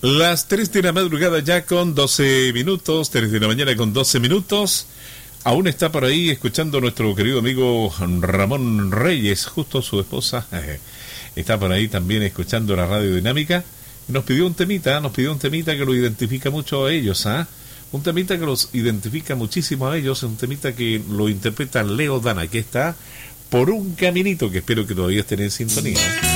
Las 3 de la madrugada ya con 12 minutos, 3 de la mañana con 12 minutos. Aún está por ahí escuchando nuestro querido amigo Ramón Reyes, justo su esposa. Está por ahí también escuchando la Radio Dinámica. Nos pidió un temita que lo identifica mucho a ellos, ¿ah? Un temita que los identifica muchísimo a ellos, un temita que lo interpreta Leo Dan, que está Por un Caminito, que espero que todavía estén en sintonía.